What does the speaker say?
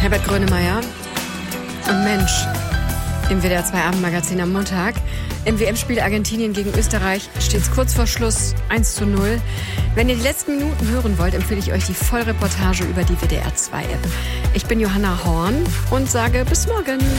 Herbert Grönemeyer und Mensch im WDR 2 Abendmagazin am Montag. Im WM-Spiel Argentinien gegen Österreich steht es kurz vor Schluss 1:0. Wenn ihr die letzten Minuten hören wollt, empfehle ich euch die Vollreportage über die WDR 2 App. Ich bin Johanna Horn und sage bis morgen.